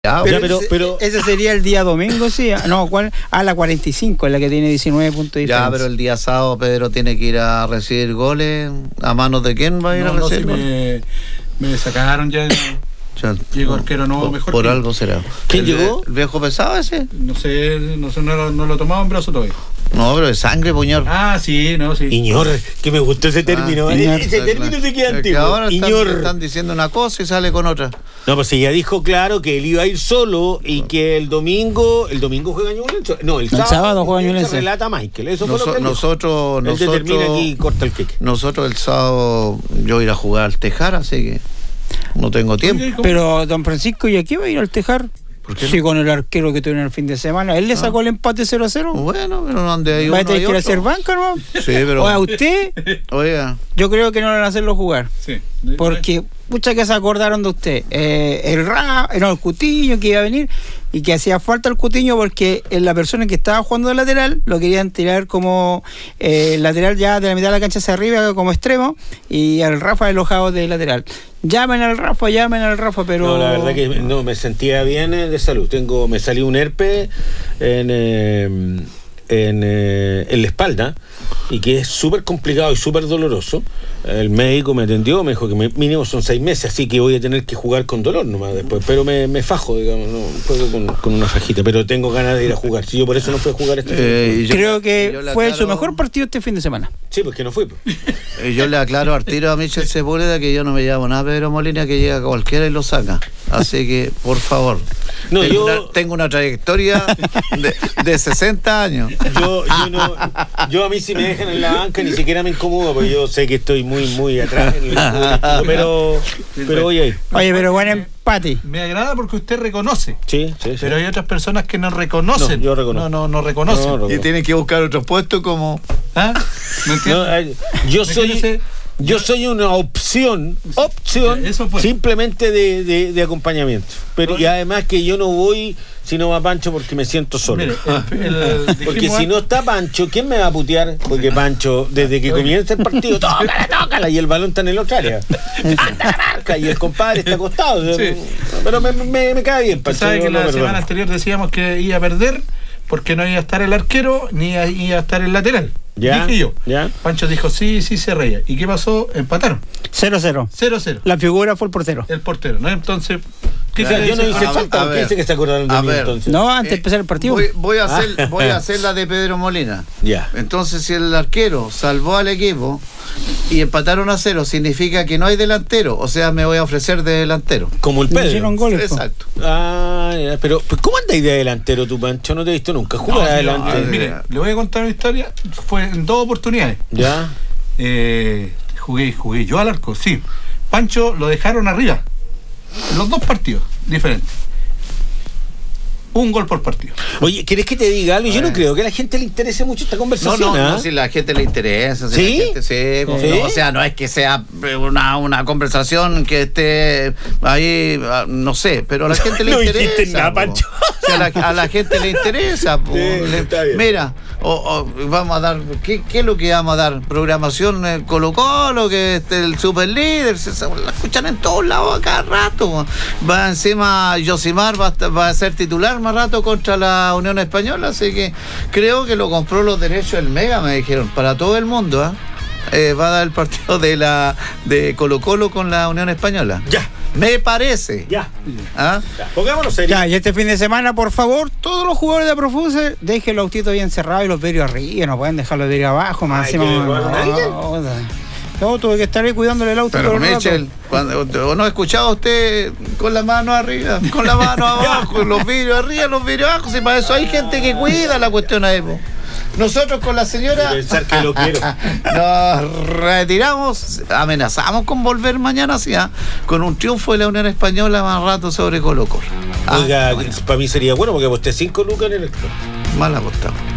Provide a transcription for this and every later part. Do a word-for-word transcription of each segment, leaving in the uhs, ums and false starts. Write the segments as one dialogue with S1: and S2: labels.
S1: Ya,
S2: Pero,
S1: ya, pero,
S2: ese,
S1: pero
S2: ese sería el día domingo, sí. No, ¿cuál? Ah, la cuarenta y cinco, es la que tiene diecinueve puntos de diferencia.
S3: Ya, pero el día sábado Pedro tiene que ir a recibir goles. ¿A manos de quién va a ir
S4: no,
S3: a recibir
S4: no, si
S3: goles?
S4: me, me sacaron ya.
S3: Ya,
S4: Llegó arquero nuevo,
S3: por,
S4: mejor
S3: por
S4: que-
S3: algo será.
S1: ¿Quién
S3: ¿El,
S1: llegó?
S3: ¿El viejo pesado ese?
S4: No sé, no sé, no, lo- no lo tomaba en brazo todavía.
S3: No, pero de sangre, puñor.
S4: Ah, sí, no, sí.
S1: Iñor, que me gustó ese término.
S3: Ah,
S1: eh,
S2: Iñor.
S1: ese término se queda
S3: Es que
S1: antiguo.
S3: ahora están,
S1: Iñor.
S3: están diciendo una cosa y sale con otra.
S1: No, pues ella dijo claro que él iba a ir solo y que el domingo, el domingo juega Ñublense. No, el sábado,
S2: sábado juega
S1: Ñublense.
S2: Ñublense.
S1: Relata Michael, eso fue
S3: Noso-
S1: lo que él dijo.
S3: nosotros,
S1: Él
S3: nosotros,
S1: determina aquí y corta el queque.
S3: nosotros el sábado yo voy a ir a jugar al Tejar, así que no tengo tiempo.
S4: Oye, ¿cómo?
S2: Pero don Francisco, ¿y aquí va a ir al Tejar?
S3: ¿Por qué no?
S2: Sí, con el arquero que tuvieron el fin de semana. Él le sacó el empate cero a cero.
S3: Bueno, pero no ande ahí
S2: ¿Va a
S3: uno
S2: tener
S3: y
S2: que ir a
S3: otro.
S2: hacer banca, no?
S3: Sí, pero
S2: O a usted,
S3: oiga,
S2: yo creo que no van a hacerlo jugar.
S4: Sí.
S2: Porque, muchas que se acordaron de usted. Eh, el Ra, no, el Cutiño que iba a venir y que hacía falta el Cutiño porque eh, la persona que estaba jugando de lateral lo querían tirar como eh, lateral ya de la mitad de la cancha hacia arriba como extremo y al Rafa elojado de lateral. Llamen al Rafa, llamen al Rafa, pero...
S1: No, la verdad que no me sentía bien eh, de salud. Tengo, me salió un herpes en, eh, en, eh, en la espalda y que es súper complicado y súper doloroso. El médico me atendió, me dijo que me- mínimo son seis meses, así que voy a tener que jugar con dolor nomás después. Pero me, me fajo, digamos, no juego con, con una fajita, pero tengo ganas de ir a jugar. Si yo por eso no fui a jugar este fin de
S3: eh,
S1: semana.
S3: y yo-
S2: Creo
S3: y
S2: que
S3: yo le
S2: fue
S3: aclaro-
S2: su mejor partido este fin de semana.
S1: Sí, pues que no fui. Pues.
S3: y yo le aclaro al tiro a Michel Sepúlveda que yo no me llamo nada Pedro Molina, que llega cualquiera y lo saca. Así que, por favor.
S1: No,
S3: tengo,
S1: yo-
S3: una, tengo una trayectoria de, de sesenta años.
S1: Yo, yo, no, yo a mí si me dejan en la banca ni siquiera me incomodo, porque yo sé que estoy muy, muy atrás en el futbolístico, pero, pero voy ahí.
S2: Oye, pero buen empate.
S4: Me agrada porque usted reconoce.
S1: Sí, sí, sí.
S4: Pero hay otras personas que no reconocen.
S1: No, yo reconozco.
S4: No, no, no reconocen.
S1: No, no.
S3: Y tienen que buscar otros puestos como...
S4: ¿Ah? ¿Me entiendes?
S1: No, eh, yo
S4: ¿Me
S1: soy
S4: entiendes?
S1: yo soy una opción opción
S4: Eso fue.
S1: simplemente de, de, de acompañamiento, pero
S4: Oye.
S1: y además que yo no voy si no va Pancho porque me siento solo.
S4: Mire, el- el-
S1: Porque
S4: dijimos
S1: si
S4: an-
S1: no está Pancho, ¿quién me va a putear? Porque Pancho, desde que
S4: Oye.
S1: comienza el partido, tócala, tócala, y el balón está en el otro área. Anda la marca, y el compadre está acostado.
S4: Sí.
S1: Pero me, me, me cae bien,
S4: Usted
S1: Pancho.
S4: sabe
S1: yo
S4: que
S1: lo
S4: la
S1: perdono.
S4: semana anterior decíamos que iba a perder porque no iba a estar el arquero ni iba iba a estar el lateral.
S1: Ya,
S4: Dije yo.
S1: ya.
S4: Pancho dijo sí, sí se reía. ¿Y qué pasó? Empataron.
S2: cero a cero.
S4: cero cero.
S2: La figura fue el portero.
S4: El portero, ¿no? Entonces, ¿qué
S1: O sea,
S4: quiere
S1: yo no
S4: decir?
S1: hice
S3: A-
S1: falta,
S3: a
S1: porque
S3: ver.
S1: dice que se acordaron de
S3: A
S1: mí
S3: ver.
S1: entonces.
S2: No, antes de
S3: Eh,
S2: empezar el partido.
S3: Voy, voy a hacer,
S1: Ah.
S3: voy a hacer la de Pedro Molina.
S1: Ya.
S3: Entonces, si el arquero salvó al equipo y empataron a cero, significa que no hay delantero. O sea, me voy a ofrecer de delantero.
S1: Como el
S2: Le
S1: Pedro.
S2: hicieron goles. po.
S3: Exacto.
S1: Ah, ya, pero pues, ¿cómo andáis de delantero tú, Pancho? No te he visto nunca
S4: No,
S1: jugar
S4: sí,
S1: adelante.
S4: no, mire, le voy a contar una historia. Fue en dos oportunidades.
S1: Ya.
S4: Eh, jugué, jugué yo al arco, sí. Pancho lo dejaron arriba. En los dos partidos diferentes. Un gol por partido.
S1: Oye, ¿querés que te diga algo? Yo no
S3: Eh.
S1: creo que a la gente le interese mucho esta
S3: No,
S1: conversación.
S3: no,
S1: ¿ah?
S3: no, si la gente le interesa. Si
S1: ¿Sí?
S3: La gente, sí, pues,
S1: ¿Sí?
S3: no, o sea, no es que sea una, una conversación que esté ahí, ah, no sé, pero a la gente le
S1: No
S3: interesa.
S1: dijiste nada,
S3: po.
S1: Pancho.
S3: O sea, a, la, a la gente le interesa. Po.
S1: Sí,
S3: Le-
S1: está bien.
S3: mira, o, o vamos a dar, ¿qué, ¿qué es lo que vamos a dar? Programación eh, Colo Colo, que es el super líder, se, se- la escuchan en todos lados a cada rato. Va encima Yosimar, va, a estar- va a ser titular más rato contra la Unión Española, así que creo que lo compró los derechos el Mega, me dijeron, para todo el mundo. ¿ah? Eh, va a dar el partido de la de Colo Colo con la Unión Española.
S1: Ya.
S3: Me parece.
S1: Ya.
S3: ¿Ah?
S1: ya. Pongámonos serios.
S2: Ya, y este fin de semana, por favor, todos los jugadores de Profuse, dejen los autitos bien cerrados y los vidrios arriba, no pueden dejar los vidrios abajo, más
S1: Ay,
S2: encima.
S1: ¿que le robaron a alguien?
S2: No, no, tuve que estar ahí cuidándole el auto.
S3: Pero
S2: todo el rato.
S3: Michel, cuando, ¿o no ha escuchado usted con la mano arriba, con la mano abajo, los vidrios arriba, los vidrios abajo? Si para eso hay gente que cuida la cuestión a Evo. Nosotros con la señora
S1: Pensar que lo quiero.
S3: nos retiramos, amenazamos con volver mañana sí, ¿ah? Con un triunfo de la Unión Española más rato sobre Colo Colo. Ah,
S1: Oiga,
S3: bueno,
S1: para mí sería bueno porque aposté cinco lucas en el extra.
S3: mal apostado.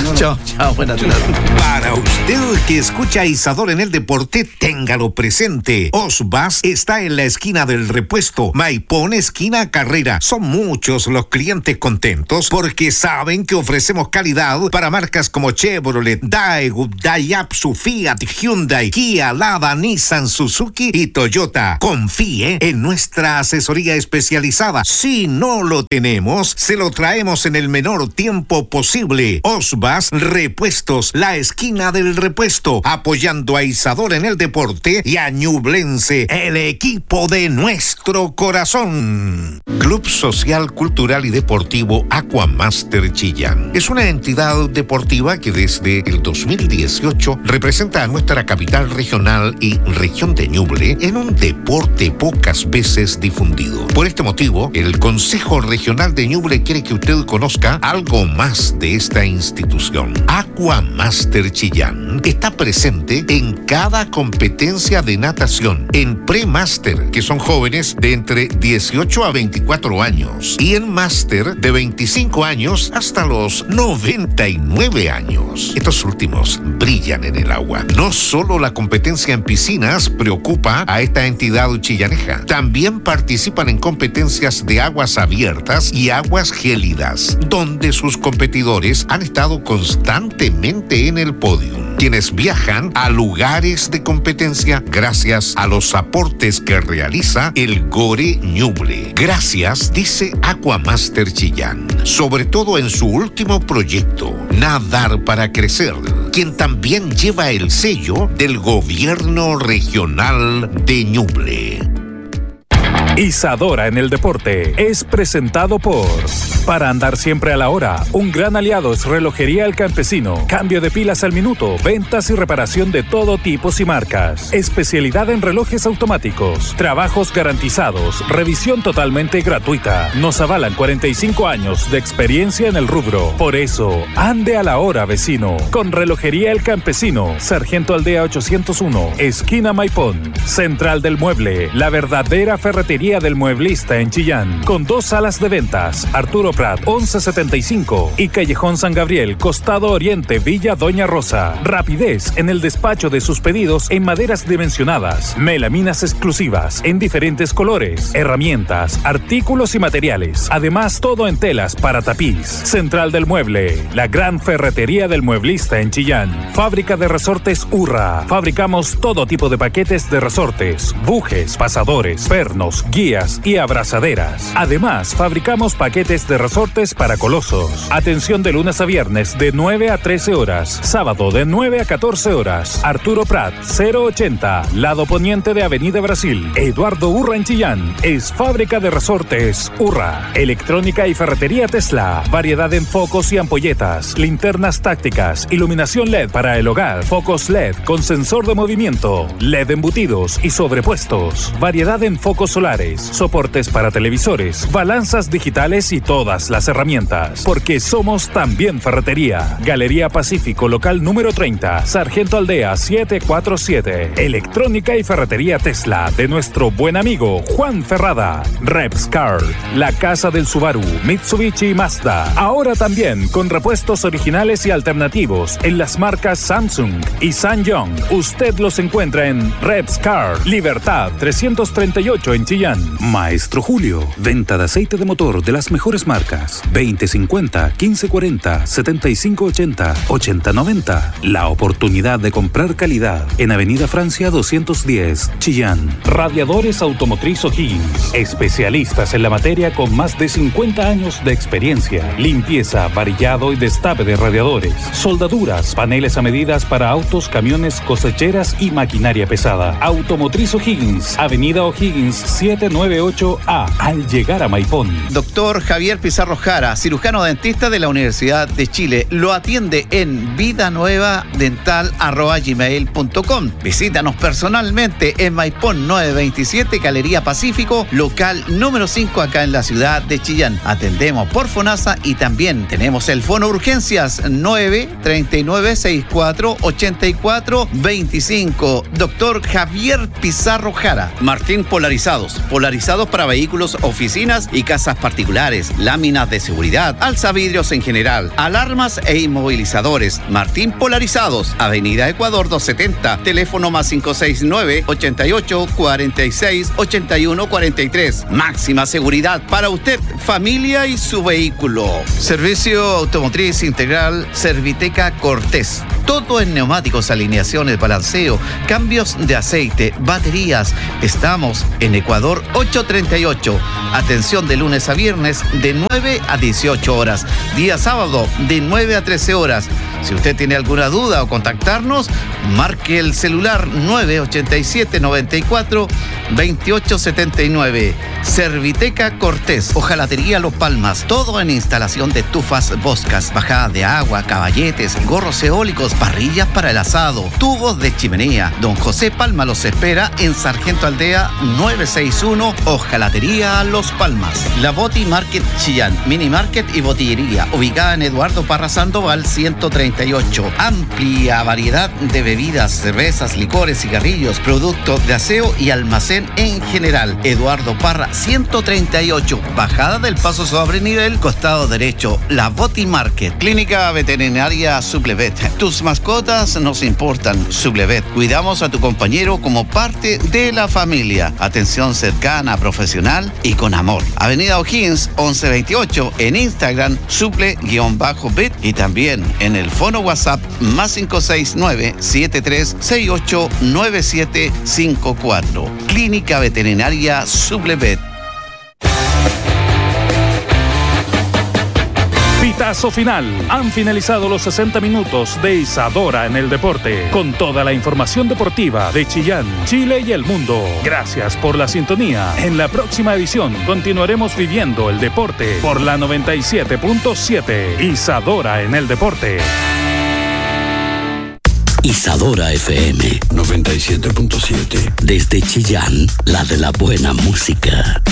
S3: Chao, chao, buenas tardes.
S5: Para usted que escucha a Isadora en el deporte, téngalo presente. Osbas está en la esquina del Repuesto, Maipón, esquina Carrera. Son muchos los clientes contentos porque saben que ofrecemos calidad para marcas como Chevrolet, Daewoo, Daihatsu, Fiat, Hyundai, Kia, Lada, Nissan, Suzuki y Toyota. Confíe en nuestra asesoría especializada. Si no lo tenemos, se lo traemos en el menor tiempo posible. Osbas Repuestos, la esquina del Repuesto, apoyando a Isadora en el deporte y a Ñublense, el equipo de nuestro corazón. Club Social, Cultural y Deportivo Aquamaster Chillán es una entidad deportiva que desde el dos mil dieciocho representa a nuestra capital regional y región de Ñuble en un deporte pocas veces difundido. Por este motivo, el Consejo Regional de Ñuble quiere que usted conozca algo más de esta institución. Aquamaster Chillán está presente en cada competencia de natación, en pre-master, que son jóvenes de entre dieciocho a veinticuatro años, y en máster de veinticinco años hasta los noventa y nueve años. Estos últimos brillan en el agua. No solo la competencia en piscinas preocupa a esta entidad chillaneja, también participan en competencias de aguas abiertas y aguas gélidas, donde sus competidores han estado constantemente en el podio, quienes viajan a lugares de competencia gracias a los aportes que realiza el Gore Ñuble. Gracias, dice Aquamaster Chillán, sobre todo en su último proyecto, Nadar para Crecer, quien también lleva el sello del Gobierno Regional de Ñuble.
S6: Isadora en el deporte es presentado por... Para andar siempre a la hora, un gran aliado es Relojería El Campesino. Cambio de pilas al minuto, ventas y reparación de todo tipo y marcas. Especialidad en relojes automáticos, trabajos garantizados, revisión totalmente gratuita. Nos avalan cuarenta y cinco años de experiencia en el rubro. Por eso, ande a la hora, vecino. Con Relojería El Campesino, Sargento Aldea ochocientos uno, esquina Maipón. Central del Mueble, la verdadera ferretería del mueblista en Chillán, con dos salas de ventas, Arturo Prat once setenta y cinco y Callejón San Gabriel, Costado Oriente, Villa Doña Rosa. Rapidez en el despacho de sus pedidos en maderas dimensionadas, melaminas exclusivas en diferentes colores, herramientas, artículos y materiales. Además, todo en telas para tapiz. Central del Mueble, la gran ferretería del mueblista en Chillán. Fábrica de resortes Urra. Fabricamos todo tipo de paquetes de resortes, bujes, pasadores, pernos, guías y abrazaderas. Además, fabricamos paquetes de resortes para colosos. Atención de lunes a viernes de nueve a trece horas. Sábado de nueve a catorce horas. Arturo Prat, cero ochenta, lado poniente de Avenida Brasil. Eduardo Urra en Chillán. Es fábrica de resortes Urra. Electrónica y ferretería Tesla. Variedad en focos y ampolletas. Linternas tácticas. Iluminación L E D para el hogar. Focos L E D con sensor de movimiento. L E D embutidos y sobrepuestos. Variedad en focos solares. Soportes para televisores. Balanzas digitales y todas las herramientas. Porque somos también ferretería. Galería Pacífico, local número treinta. Sargento Aldea setecientos cuarenta y siete. Electrónica y ferretería Tesla de nuestro buen amigo Juan Ferrada. Repscar, la casa del Subaru, Mitsubishi y Mazda. Ahora también con repuestos originales y alternativos en las marcas Samsung y Sanyong. Usted los encuentra en Repscar, Libertad trescientos treinta y ocho en Chillán.
S7: Maestro Julio, venta de aceite de motor de las mejores marcas. veinte cincuenta, quince cuarenta, setenta y cinco ochenta, ochenta noventa. La oportunidad de comprar calidad en Avenida Francia doscientos diez, Chillán.
S6: Radiadores Automotriz O'Higgins. Especialistas en la materia con más de cincuenta años de experiencia. Limpieza, varillado y destape de radiadores. Soldaduras, paneles a medidas para autos, camiones, cosecheras y maquinaria pesada. Automotriz O'Higgins. Avenida O'Higgins setecientos noventa y ocho A, al llegar a Maipón.
S3: Doctor Javier Pizarro Jara, cirujano dentista de la Universidad de Chile. Lo atiende en vidanuevadental arroba gmail punto com. Visítanos personalmente en Maipón novecientos veintisiete, Galería Pacífico, local número cinco, acá en la ciudad de Chillán. Atendemos por FONASA y también tenemos el fono urgencias nueve treinta y nueve sesenta y cuatro ochenta y cuatro veinticinco. Doctor Javier Pizarro Jara.
S8: Martín Polarizados, polarizados para vehículos, oficinas y casas particulares, láminas de seguridad, alzavidrios en general, alarmas e inmovilizadores. Martín Polarizados, Avenida Ecuador doscientos setenta, teléfono más cinco seis nueve, ochenta y ocho, cuarenta y seis, ochenta y uno cuarenta y tres. Máxima seguridad para usted, familia y su vehículo.
S3: Servicio automotriz integral Serviteca Cortés. Todo en neumáticos, alineaciones, balanceo, cambios de aceite, baterías. Estamos en Ecuador ochocientos treinta y ocho. Atención de lunes a viernes de nueve a dieciocho horas. Día sábado de nueve a trece horas. Si usted tiene alguna duda o contactarnos, marque el celular nueve ochenta y siete, noventa y cuatro, veintiocho setenta y nueve. Serviteca Cortés, Hojalatería Los Palmas. Todo en instalación de estufas Boscas, bajada de agua, caballetes, gorros eólicos, parrillas para el asado, tubos de chimenea. Don José Palma los espera en Sargento Aldea novecientos sesenta y uno, Hojalatería Los Palmas. La Boti Market Chillán, Mini Market y Botillería, ubicada en Eduardo Parra Sandoval ciento treinta y ocho. Amplia variedad de bebidas, cervezas, licores, cigarrillos, productos de aseo y almacén en general. Eduardo Parra ciento treinta y ocho, bajada del paso sobre nivel, costado derecho. La Boti Market. Clínica Veterinaria Suplevet. Tus mascotas nos importan. Suplevet. Cuidamos a tu compañero como parte de la familia. Atención cercana, profesional y con amor. Avenida O'Higgins once veintiocho, en Instagram suple-vet y también en el fono WhatsApp más cinco seis nueve, siete tres seis ocho, nueve siete cinco cuatro. Clínica Veterinaria Suplevet.
S6: Pitazo final. Han finalizado los sesenta minutos de Isadora en el Deporte, con toda la información deportiva de Chillán, Chile y el mundo. Gracias por la sintonía. En la próxima edición continuaremos viviendo el deporte por la noventa y siete punto siete. Isadora en el Deporte.
S9: Isadora F M noventa y siete punto siete. Desde Chillán, la de la buena música.